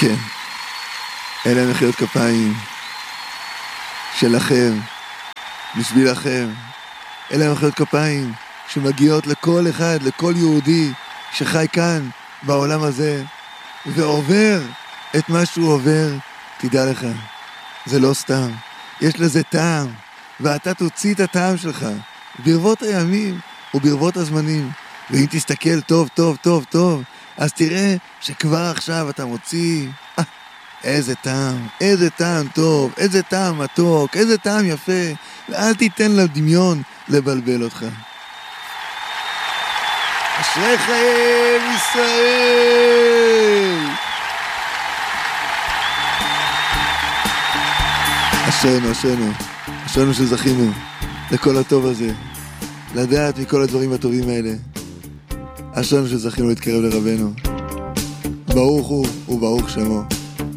כן, אלה מחיאות כפיים שלכם, בשבילכם. אלה מחיאות כפיים שמגיעות לכל אחד, לכל יהודי שחי כאן בעולם הזה ועובר את מה שהוא עובר. תדע לך, זה לא סתם, יש לזה טעם, ואתה תוציא את הטעם שלך ברבות הימים וברבות הזמנים. ואם תסתכל טוב טוב טוב טוב, אז תראה שכבר עכשיו אתה מוציא איזה טעם, איזה טעם טוב, איזה טעם מתוק, איזה טעם יפה. ואל תיתן לדמיון לבלבל אותך. אשריכם ישראל! אשרינו שזכינו לכל הטוב הזה, לדעת מכל הדברים הטובים האלה. אשרינו שזכינו להתקרב לרבנו. ברוך הוא וברוך שמו.